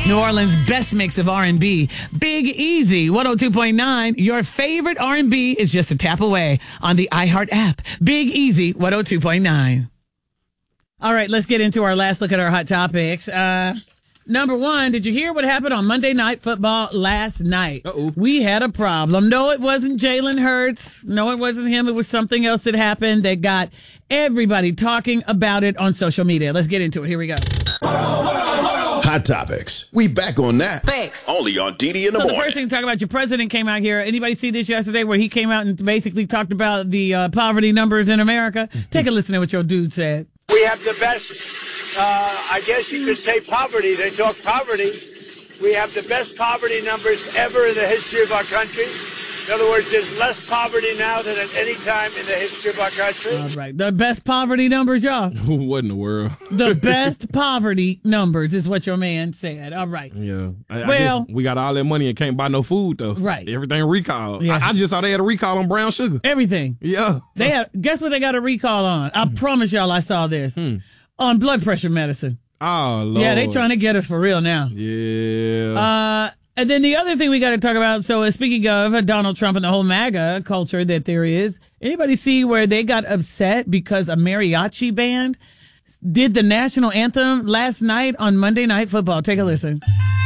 New Orleans' best mix of R&B. Big Easy, 102.9. Your favorite R&B is just a tap away on the iHeart app. Big Easy, 102.9. All right, let's get into our last look at our hot topics. Number one, did you hear what happened on Monday Night Football last night? Uh-oh. We had a problem. No, it wasn't Jalen Hurts. No, it wasn't him. It was something else that happened that got everybody talking about it on social media. Let's get into it. Here we go. Hot Topics. We back on that. Thanks. Only on DD in the So the morning. first thing to talk about, your president came out here. Anybody see this yesterday where he came out and basically talked about the poverty numbers in America? Take a listen to what your dude said. We have the best, I guess you could say poverty. They talk poverty. We have the best poverty numbers ever in the history of our country. In other words, there's less poverty now than at any time in the history of our country. All right. The best poverty numbers, y'all. What in the world? The best poverty numbers is what your man said. All right. Yeah. I Well- guess we got all that money and can't buy no food, though. Right. Everything recalled. Yeah. I just saw they had a recall on brown sugar. Everything. Yeah. They have, guess what they got a recall on? I promise y'all I saw this. On blood pressure medicine. Oh, Lord. Yeah, they trying to get us for real now. Yeah. And then the other thing we got to talk about, so speaking of Donald Trump and the whole MAGA culture that there is, anybody see where they got upset because a mariachi band did the national anthem last night on Monday Night Football? Take a listen.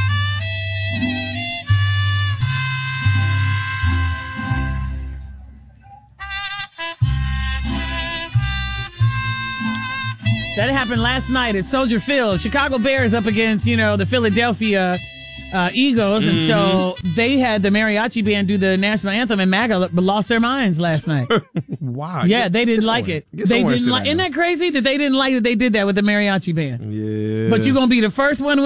That happened last night at Soldier Field. Chicago Bears up against, the Philadelphia Eagles. And so they had the mariachi band do the national anthem, and MAGA lost their minds last night. Why? Yeah, they didn't like it. They didn't like. Isn't that crazy that they didn't like that they did that with the mariachi band? Yeah. But you're going to be the first one